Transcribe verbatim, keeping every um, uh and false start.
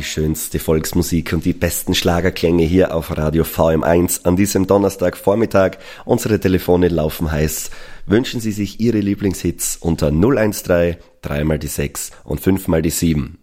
die schönste Volksmusik und die besten Schlagerklänge hier auf Radio V M eins an diesem Donnerstagvormittag. Unsere Telefone laufen heiß. Wünschen Sie sich Ihre Lieblingshits unter null eins drei, drei mal die sechs und fünf mal die sieben.